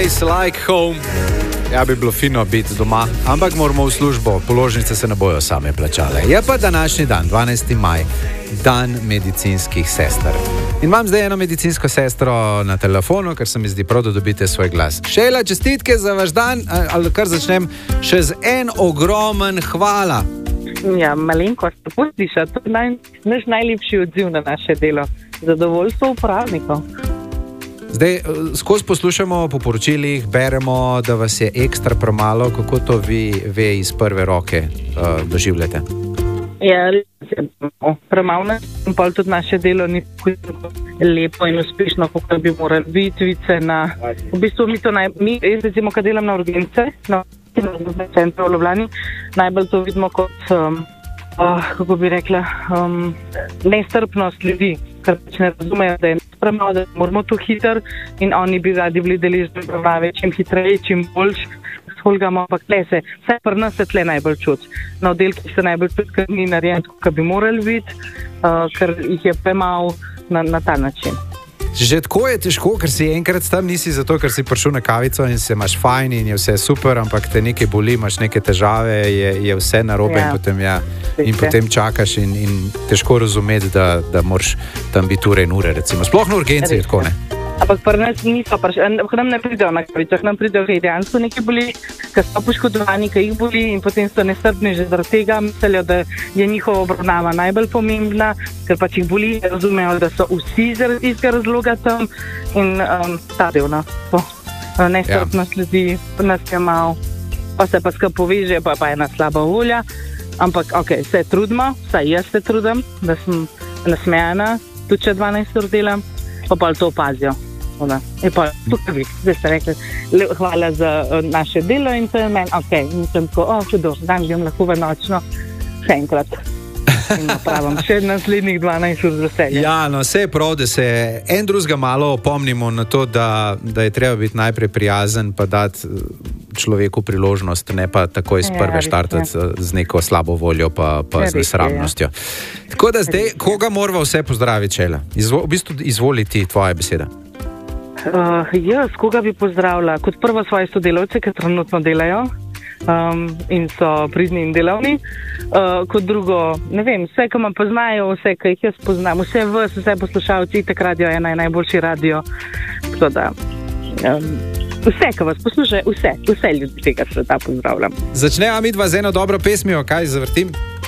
place like home. Ja, bi bilo fino biti doma, ampak moramo v službo, položnice se ne bojo same plačale. Je pa današnji dan, 12. maj, dan medicinskih sester. In imam zdaj eno medicinsko sestro na telefonu, ker se mi zdi prav, da dobite svoj glas. Šejla, čestitke za vaš dan, ali kar začnem še z en ogromen hvala. Ja, malenkost, tako slišati, to je naš najlepši odziv na naše delo. Zadovoljstvo uporabnikov. Zdaj, skozi poslušamo po poročilih, beremo, da vas je ekstra premalo. Kako to vi iz prve roke doživljate? Ja, premalo nas in pol tudi naše delo ni tako lepo in uspešno, kako bi morali biti. V bistvu mi recimo, kad delam na urgence, na centru v Ljubljani, najbolj to vidimo kot, kako bi rekla, nestrpnost ljudi, ker ne razumejo, da je premalo, da moramo to hitro in oni bi radi bili deležni obravnave čim hitreje, čim boljš. Holgamo, ampak vse pri nas se tle najbolj čuti. Na oddelkih se najbolj čuti, ker ni narejen, kot bi morali biti, ker jih je premalo na ta način. Že tako je težko, ker si enkrat tam nisi zato, ker si prišel na kavico in se imaš fajn in je vse super, ampak te nekaj boli, imaš neke težave, je vse narobe in potem čakaš in težko razumeti, da moraš tam biti ure in ure, recimo. Sploh na urgenci je tako, ne? Ampak pri nas niso, nam ne pridejo na kavicah, nam pridejo, kaj dejansko nekaj boli, ker so poškodovani, kaj jih boli in potem so nestrpni že zaradi tega, mislijo, da je njihova obravnava najbolj pomembna, ker pač jih boli, razumejo, da so vsi zaradi istega razloga tam in ta del, nestrpnost ljudi, nas je malo, pa se pa skupaj poveže, pa je ena slaba volja, ampak ok, se trudimo, vsaj jaz se trudim, da sem nasmejana, tudi če 12 ur delam, pa to opazijo. Tukaj zdaj ste rekli, hvala za naše delo in to je meni, ok, in sem tako, hudo, dan grem lahko v nočno, še enkrat. In napravim še naslednjih 12 ur z veseljem. Ja, no, vse je prav, da se en drugega malo opomnimo na to, da je treba biti najprej prijazen, pa dati človeku priložnost, ne pa takoj iz prve štartati z neko slabo voljo pa z nesramnostjo. Tako da zdaj, koga morava vse pozdraviti, Šejla? V bistvu izvoliti tvoja beseda. Jaz, koga bi pozdravila? Kot prvo svoje sodelavce, ki trenutno delajo in so pridni in delavni. Kot drugo, ne vem, vse, ki me poznajo, vse, ki jih jaz poznam, vse poslušalci, itak Radio 1 je najboljši radio. Tako da, vse, ki vas poslušajo, vse ljudi tega sveta pozdravljam. Začneva midva z eno dobro pesmijo, kaj zavrtim?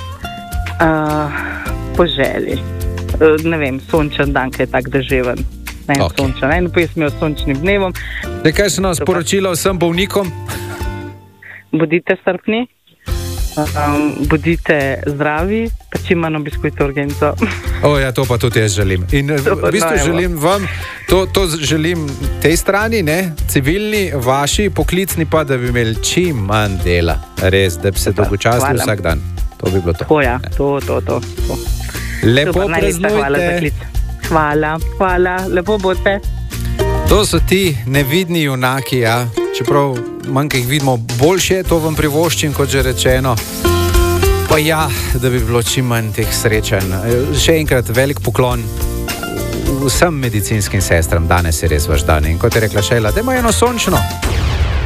Po želji. Ne vem, sončen dan, ki je tak deževen. Sončen, eno pesmijo s sončnim dnevom. Kaj se nam sporočilo vsem bolnikom? Bodite strpni, bodite zdravi, pa čim manj obiskujte urgenco. Ja, to pa tudi jaz želim. In v bistvu želim vam, to želim tej strani, ne, civilni, vaši, poklicni pa, da bi imeli čim manj dela. Res, da bi se dolgočasili vsak dan. To bi bilo to. Tako ja, to. Lepo praznujte. Hvala, lepo bodite. To so ti nevidni junaki, ja. Čeprav manj, ki jih vidimo, boljše, to vam privoščim, kot že rečeno. Pa ja, da bi bilo čim manj teh srečanj. Še enkrat velik poklon vsem medicinskim sestram. Danes je res vaš dan. In kot je rekla Šejla, dajmo eno sončno.